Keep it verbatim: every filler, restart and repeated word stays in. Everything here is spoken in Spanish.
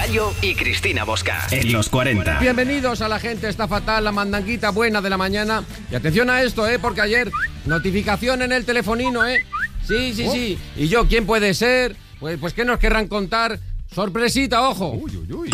Gallo y Cristina Bosca. En los cuarenta. Bienvenidos a La Gente Está Fatal, la mandanguita buena de la mañana. Y atención a esto, ¿eh? Porque ayer, notificación en el telefonino, ¿eh? Sí, sí, oh. sí. ¿Y yo quién puede ser? Pues, pues ¿qué nos querrán contar? Sorpresita, ojo. Uy, uy, uy.